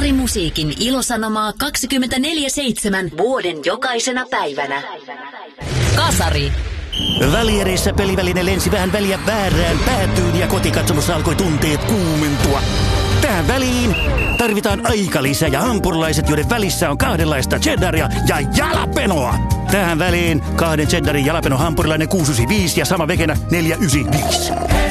Kasarimusiikin ilosanomaa 24/7 vuoden jokaisena päivänä. Kasari. Väliereissä peliväline lensi vähän väliä väärään päätyyn ja kotikatsomossa alkoi tunteet kuumentua. Tähän väliin tarvitaan aikalisä ja hampurilaiset, joiden välissä on kahdenlaista cheddaria ja jalapenoa. Tähän väliin 2 cheddarin jalapeno hampurilainen 695 ja sama vegenä 495.